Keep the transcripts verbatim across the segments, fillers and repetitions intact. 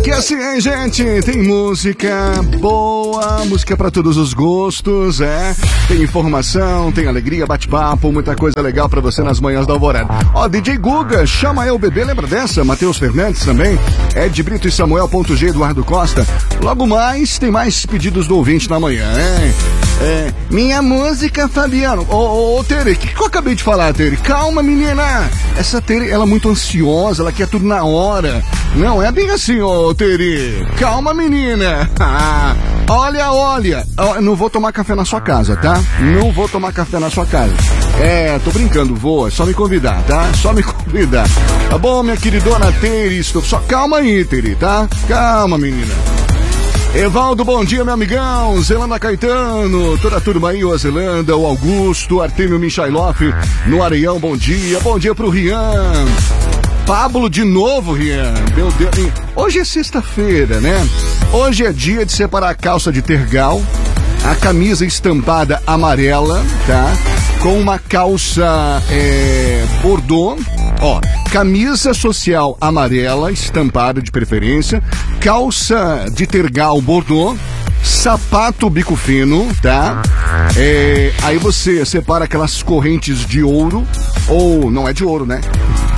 Que assim, hein, gente? Tem música boa, música pra todos os gostos, é. Tem informação, tem alegria, bate-papo, muita coisa legal pra você nas manhãs da Alvorada. Ó, D J Guga, Chama Eu Bebê, lembra dessa? Matheus Fernandes também. Ed Brito e Samuel Ponto G, Eduardo Costa. Logo mais, tem mais pedidos do ouvinte na manhã, hein? É, minha música, Fabiano. Ô, ô, ô, Tere, o que, que eu acabei de falar, Tere? Calma, menina. Essa Tere, ela é muito ansiosa, ela quer tudo na hora. Não é bem assim, ô, Tere. Calma, menina. Olha, olha. Não vou tomar café na sua casa, tá? Não vou tomar café na sua casa. É, tô brincando, vou. É só me convidar, tá? Só me convidar. Tá bom, minha queridona Tere? Estou... Só calma aí, Tere, tá? Calma, menina. Evaldo, bom dia, meu amigão. Zelanda Caetano, toda a turma aí, o Zelanda, o Augusto, Artemio Michailoff no Areião, bom dia. Bom dia pro Rian. Pablo de novo, Rian. Meu Deus. Hoje é sexta-feira, né? Hoje é dia de separar a calça de tergal, a camisa estampada amarela, tá? Com uma calça é, bordô. Ó, camisa social amarela, estampada de preferência, calça de tergal bordô, sapato bico fino, tá? É, aí você separa aquelas correntes de ouro, ou não é de ouro, né?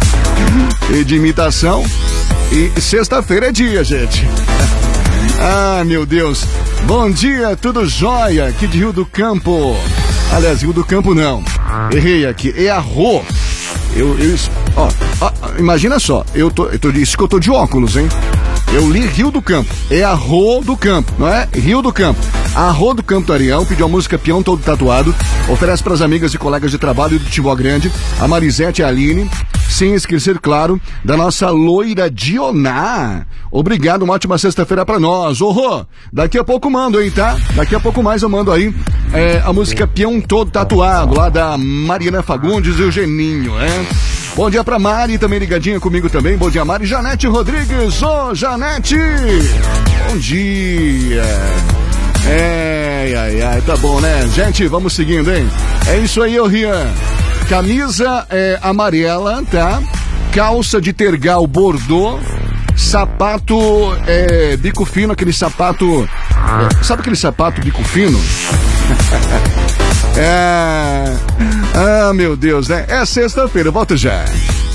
E de imitação. E sexta-feira é dia, gente. Ah, meu Deus. Bom dia, tudo jóia? Aqui de Rio do Campo. Aliás, Rio do Campo não. Errei aqui. É a Rô. Eu, eu, ó, ó, imagina só, eu tô, eu tô, isso que eu tô de óculos, hein? Eu li Rio do Campo, é a Rô do Campo, não é? Rio do Campo. A Rô do Campo do Arião pediu a música Peão Todo Tatuado, oferece para as amigas e colegas de trabalho do Timbó Grande, a Marisete e a Aline, sem esquecer, claro, da nossa loira Dioná. Obrigado, uma ótima sexta-feira pra nós. Ô, Rô, daqui a pouco mando aí, tá? Daqui a pouco mais eu mando aí é, a música Peão Todo Tatuado, lá da Mariana Fagundes e o Geninho, é? Bom dia pra Mari, também ligadinha comigo também. Bom dia, Mari. Janete Rodrigues. Ô, Janete! Bom dia! É, ai, ai, tá bom, né? Gente, vamos seguindo, hein? É isso aí, ô Rian. Camisa é, amarela, tá? Calça de tergal bordô. Sapato é, bico fino, aquele sapato... É, sabe aquele sapato bico fino? É... Ah, meu Deus, né? É sexta-feira, volta já.